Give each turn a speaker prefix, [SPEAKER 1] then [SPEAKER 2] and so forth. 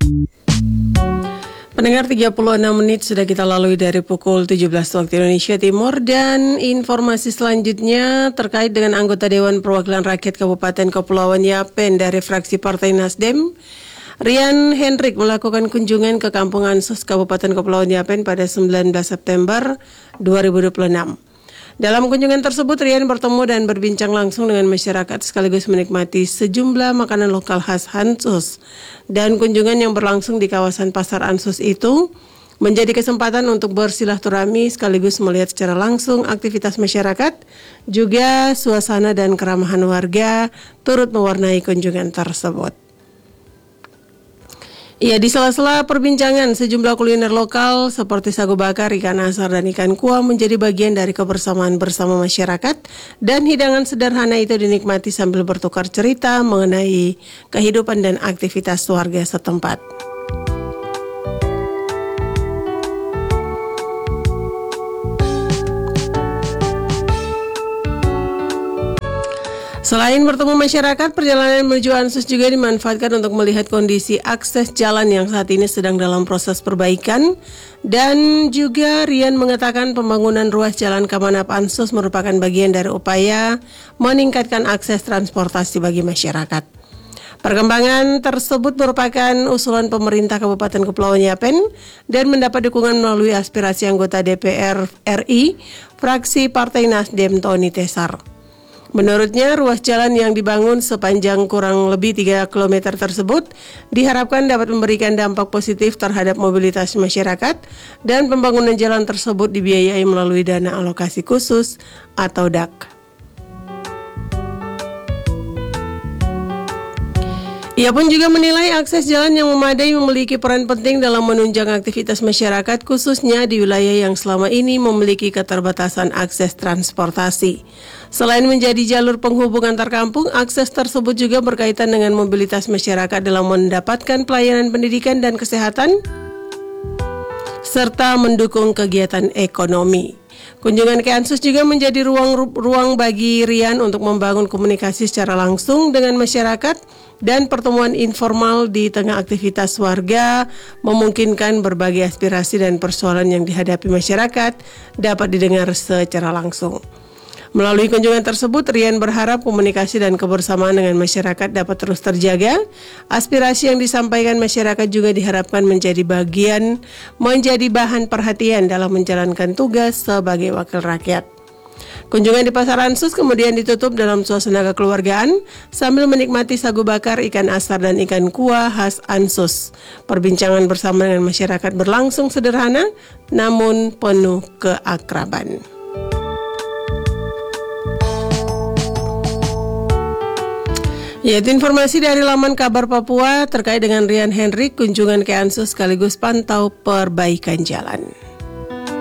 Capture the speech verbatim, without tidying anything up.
[SPEAKER 1] Pendengar, tiga puluh enam menit sudah kita lalui dari pukul tujuh belas waktu Indonesia Timur, dan informasi selanjutnya terkait dengan anggota Dewan Perwakilan Rakyat Kabupaten Kepulauan Yapen dari fraksi Partai Nasdem, Rian Hendrik melakukan kunjungan ke Kampung Ansos Kabupaten Kepulauan Yapen pada sembilan belas September dua ribu dua puluh enam. Dalam kunjungan tersebut, Rian bertemu dan berbincang langsung dengan masyarakat sekaligus menikmati sejumlah makanan lokal khas Ansos. Dan kunjungan yang berlangsung di kawasan Pasar Ansos itu menjadi kesempatan untuk bersilaturahmi sekaligus melihat secara langsung aktivitas masyarakat, juga suasana dan keramahan warga turut mewarnai kunjungan tersebut. Ya, di sela-sela perbincangan, sejumlah kuliner lokal seperti sagu bakar, ikan asar, dan ikan kuah menjadi bagian dari kebersamaan bersama masyarakat, dan hidangan sederhana itu dinikmati sambil bertukar cerita mengenai kehidupan dan aktivitas warga setempat. Selain bertemu masyarakat, perjalanan menuju Ansos juga dimanfaatkan untuk melihat kondisi akses jalan yang saat ini sedang dalam proses perbaikan. Dan juga Rian mengatakan pembangunan ruas jalan Kamanap Ansos merupakan bagian dari upaya meningkatkan akses transportasi bagi masyarakat. Perkembangan tersebut merupakan usulan pemerintah Kabupaten Kepulauan Yapen dan mendapat dukungan melalui aspirasi anggota D P R R I, fraksi Partai Nasdem Tony Tesar. Menurutnya, ruas jalan yang dibangun sepanjang kurang lebih tiga kilometer tersebut diharapkan dapat memberikan dampak positif terhadap mobilitas masyarakat, dan pembangunan jalan tersebut dibiayai melalui dana alokasi khusus atau D A K. Ia pun juga menilai akses jalan yang memadai memiliki peran penting dalam menunjang aktivitas masyarakat, khususnya di wilayah yang selama ini memiliki keterbatasan akses transportasi. Selain menjadi jalur penghubung antar kampung, akses tersebut juga berkaitan dengan mobilitas masyarakat dalam mendapatkan pelayanan pendidikan dan kesehatan, serta mendukung kegiatan ekonomi. Kunjungan ke Ansos juga menjadi ruang ruang bagi Rian untuk membangun komunikasi secara langsung dengan masyarakat, dan pertemuan informal di tengah aktivitas warga memungkinkan berbagai aspirasi dan persoalan yang dihadapi masyarakat dapat didengar secara langsung. Melalui kunjungan tersebut, Rian berharap komunikasi dan kebersamaan dengan masyarakat dapat terus terjaga. Aspirasi yang disampaikan masyarakat juga diharapkan menjadi bagian, menjadi bahan perhatian dalam menjalankan tugas sebagai wakil rakyat. Kunjungan di Pasar Ansos kemudian ditutup dalam suasana kekeluargaan sambil menikmati sagu bakar, ikan asar, dan ikan kuah khas Ansos. Perbincangan bersama dengan masyarakat berlangsung sederhana namun penuh keakraban. Yaitu informasi dari laman Kabar Papua terkait dengan Rian Hendrik kunjungan ke Ansos sekaligus pantau perbaikan jalan.